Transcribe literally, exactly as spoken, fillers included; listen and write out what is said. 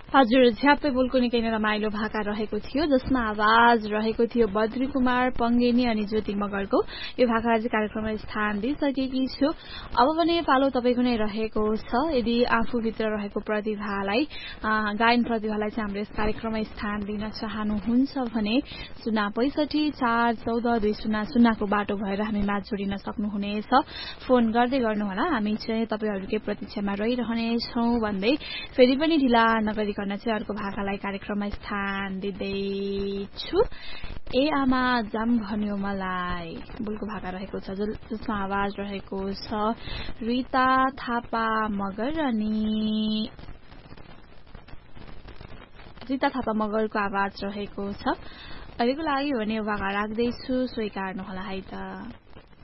हजुर झ्याप्पै बोलको निकै नै रमाइलो भाका रहेको थियो जसमा आवाज रहेको थियो बद्री कुमार पंगेनी अनि ज्योति मगरको। यो भाकालाई चाहिँ कार्यक्रममा स्थान दिइसकेकी छु। अब भने पालो तपाईँको नै रहेको छ। यदि आफूभित्र रहेको प्रतिभालाई गायन प्रतिभालाई चाहिँ हाम्रो यस कार्यक्रममा स्थान दिन चाहनुहुन्छ भने शून्य पैसठी चार चौध दुई शून्य शून्यको बाटो भएर हामी माझ जोडिन सक्नुहुनेछ। फोन गर्दै गर्नुहोला, हामी चाहिँ तपाईँहरूकै प्रतीक्षामा रहिरहनेछौँ भन्दै फेरि पनि ढिला नगरी चाहिँ अर्को भाकालाई कार्यक्रममा स्थान दिँदैछु। ए आमा जाम भन्यो मलाई बोलको भाका रहेको छ जसमा आवाज रहेको छ रिता थापा मगर अनि रिता थापा मगरको आवाज रहेको छ। अहिलेको लागि भने यो भाका राख्दैछु, स्वीकार्नुहोला है त।